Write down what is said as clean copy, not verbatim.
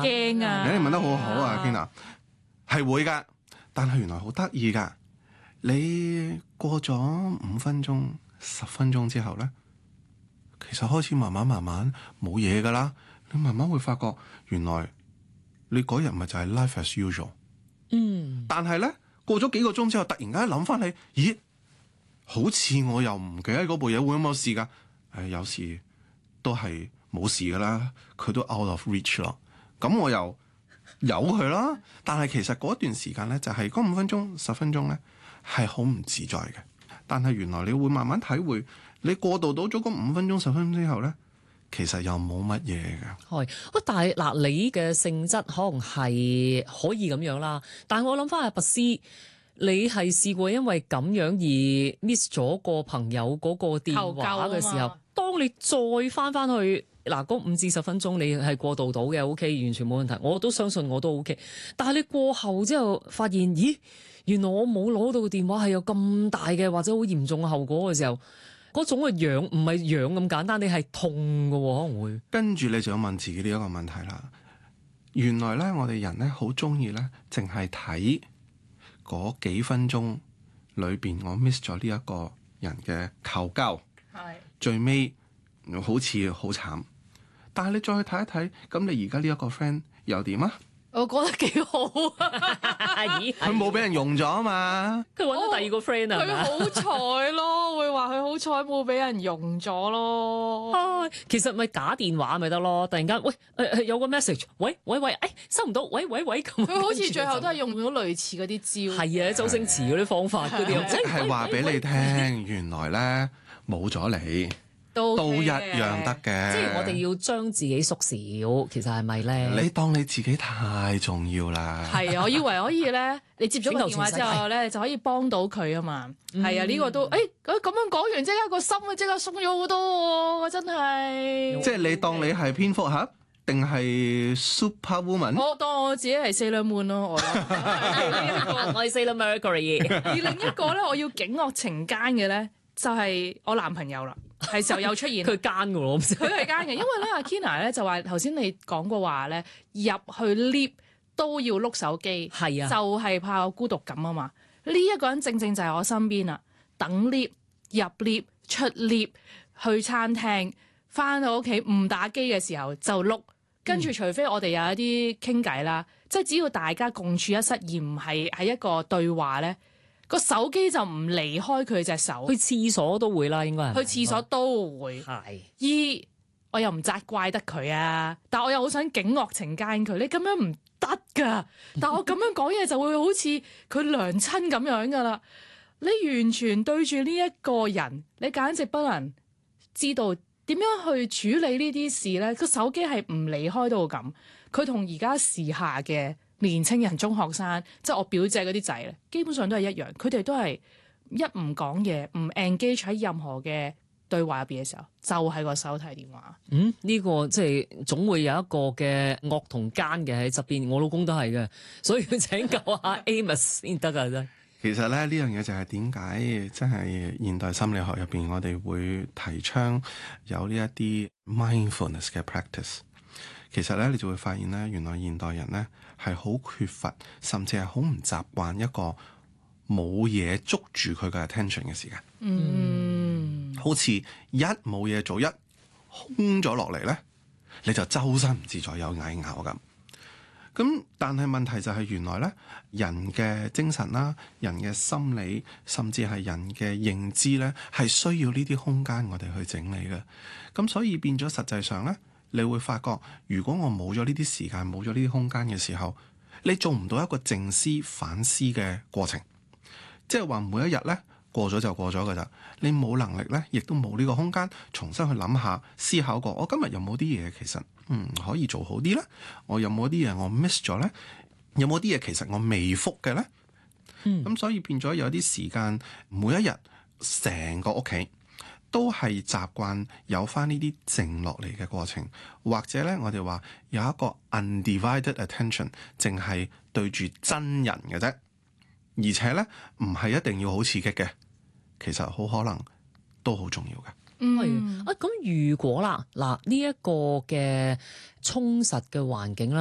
驚啊！ 你問得好好啊 Kina， 係會㗎，但係原來好得意㗎。你過咗5分鐘、10分鐘之後咧，其實開始慢慢冇嘢㗎啦。你慢慢會發覺，原來你嗰日咪就係 life as usual。但係咧過咗幾個鐘之後，突然間諗翻起，咦？好似我又唔記得嗰部嘢會有冇事㗎？有時都係冇事㗎啦，佢都 out of reach 咯。咁我又由佢啦。但係其實嗰段時間咧，就係嗰5分鐘、10分鐘咧，係好唔自在嘅。但係原來你會慢慢體會，你過渡到咗嗰5分鐘、10分鐘之後咧，其實又冇乜嘢嘅。 係，但係嗱，你嘅性質可能係可以咁樣啦。但係我諗翻阿拔斯，你係試過因為咁樣而 miss 咗個朋友嗰個電話嘅時候，當你再翻去嗱嗰5至10分鐘，你係過渡到嘅 OK， 完全冇問題。我都相信我都 OK。但係你過後之後發現，咦，原來我冇攞到個電話係有咁大嘅或者好嚴重嘅後果嘅時候，嗰種嘅癢唔係癢咁簡單，你係痛嘅喎，可能會跟住你就要問自己呢一個問題啦。原來咧，我哋人咧好中意咧，淨係睇嗰幾分鐘裏邊，我 miss 咗呢一個人嘅求救，最尾好似好慘。但係你再去睇一睇，咁你而家呢一個 friend 又點啊？ 我覺得幾好啊！ 佢冇俾人用咗啊嘛， 佢揾到第二個 friend 啊！ 佢好彩咯，會話佢好彩冇俾人用咗咯。 其實咪打電話咪得咯，突然間喂有個 message， 喂，收唔到，喂咁。 佢好似最後都係用咗類似嗰啲招。 係啊，周星馳嗰啲方法嗰啲， 即係話俾你聽，原來咧冇咗你。都一樣得嘅， 即係我哋要將自己縮小，其實係咪咧？ 你當你自己太重要啦。 係啊，我以為可以咧，你接咗個電話之後咧，就可以幫到佢啊嘛。係啊，呢個都咁樣講完，即刻個心啊，即刻鬆咗好多喎！真係。 即係你當你係蝙蝠俠定係 Super Woman？ 我當我自己係 Sailor Moon 咯，我係 Sailor Mercury。 而另一個咧，我要警惡懲奸嘅咧，就係我男朋友啦。係時候有出現， 佢奸嘅喎， 佢係奸嘅，因為咧阿 Kina 咧就話頭先你講過話咧入去 lift 都要碌手機， 係啊， 就係怕有孤獨感啊嘛。呢一個人正正就係我身邊啦，等 lift 入 lift 出 lift 去餐廳，翻到屋企唔打機嘅時候就碌，跟住除非我哋有一啲傾偈啦，即係只要大家共處一室而唔係喺一個對話咧。個手機就唔離開佢隻手， 去廁所都會啦，應該係。 去廁所都會。係。我又唔責怪得佢啊，但我又好想警惡懲奸佢。你咁樣唔得㗎，但我咁樣講嘢就會好似佢娘親咁樣㗎啦。你完全對住呢一個人，你簡直不能知道點樣去處理呢啲事咧。個手機係唔離開到咁，佢同而家時下嘅年青人、中學生，即係我表姐嗰啲仔咧，基本上都係一樣。佢哋都係一唔講嘢，唔 engage 喺任何嘅對話入邊嘅時候，就係個手提電話。 呢個即係總會有一個嘅惡同奸嘅喺側邊。我老公都係嘅，所以要請教下 Amos 先得㗎真。 其實咧呢樣嘢就係點解即係現代心理學入邊，我哋會提倡有呢一啲 mindfulness 嘅 practice。其實咧，你就會發現咧，原來現代人咧係好缺乏，甚至係好唔習慣一個冇嘢捉住佢嘅 attention 嘅時間。好似一冇嘢做，一空咗落嚟咧，你就周身唔自在，有蟻咬咁。咁但係問題就係原來咧，人嘅精神啦、人嘅心理，甚至係人嘅認知咧，係需要呢啲空間我哋去整理嘅。咁所以變咗實際上咧，你會發覺，如果我冇咗呢啲時間，冇咗呢啲空間嘅時候，你做唔到一個靜思反思嘅過程。即係話每一日咧過咗就過咗㗎咋，你冇能力咧，亦都冇呢個空間重新去諗下、思考過。我今日有冇啲嘢其實可以做好啲咧？我有冇啲嘢我 miss 咗咧？有冇啲嘢其實我未覆嘅咧？咁所以變咗有啲時間，每一日成個屋企都係習慣有翻呢啲靜落嚟嘅過程，或者咧我哋話有一個 undivided attention，淨係對住真人嘅啫，而且咧唔係一定要好刺激嘅，其實好可能都好重要嘅。 咁如果嗱呢一個嘅充實嘅環境啦。